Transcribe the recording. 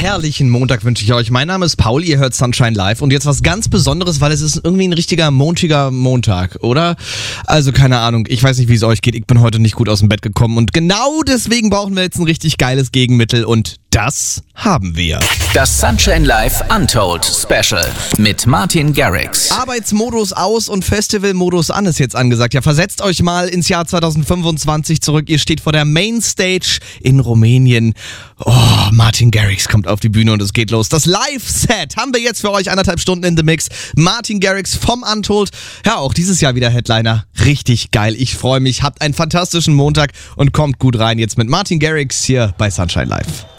herrlichen Montag wünsche ich euch. Mein Name ist Paul, ihr hört Sunshine Live und jetzt was ganz Besonderes, weil es ist irgendwie ein richtiger montiger Montag, oder? Also keine Ahnung, ich weiß nicht, wie es euch geht. Ich bin heute nicht gut aus dem Bett gekommen und genau deswegen brauchen wir jetzt ein richtig geiles Gegenmittel und das haben wir. Das Sunshine Live Untold Special mit Martin Garrix. Arbeitsmodus aus und Festivalmodus an ist jetzt angesagt. Ja, versetzt euch mal ins Jahr 2025 zurück. Ihr steht vor der Mainstage in Rumänien. Oh, Martin Garrix kommt auf die Bühne und es geht los. Das Live-Set haben wir jetzt für euch 1,5 Stunden in the Mix. Martin Garrix vom Untold. Ja, auch dieses Jahr wieder Headliner. Richtig geil. Ich freue mich. Habt einen fantastischen Montag und kommt gut rein jetzt mit Martin Garrix hier bei Sunshine Live.